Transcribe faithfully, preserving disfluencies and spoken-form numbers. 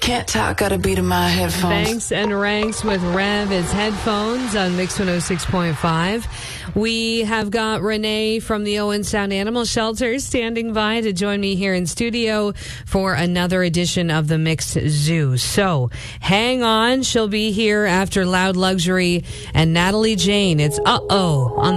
Can't talk, got a beat in my headphones. Banks and Ranks with Rev. It's headphones on Mix one oh six point five. We have got Renee from the Owen Sound Animal Shelter standing by to join me here in studio for another edition of the Mixed Zoo. So hang on. She'll be here after Loud Luxury and Natalie Jane. It's Uh-Oh on